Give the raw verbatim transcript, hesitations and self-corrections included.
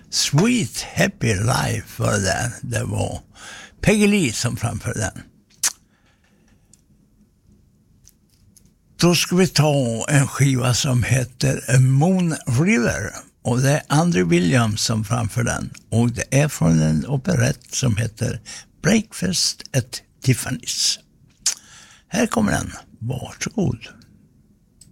Sweet Happy Life var det. Det var Peggy Lee som framförde den. Då ska vi ta en skiva som heter Moon River. Och det är Andrew Williams som framför den. Och det är från en operett som heter Breakfast at Tiffany's. Här kommer den. Varsågod.